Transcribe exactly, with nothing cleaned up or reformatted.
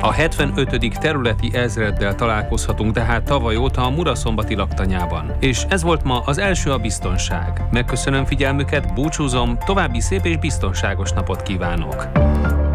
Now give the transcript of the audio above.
A hetvenötödik területi ezreddel találkozhatunk tehát tavaly óta a Muraszombati laktanyában. És ez volt ma az első a biztonság. Megköszönöm figyelmüket, búcsúzom, további szép és biztonságos napot kívánok!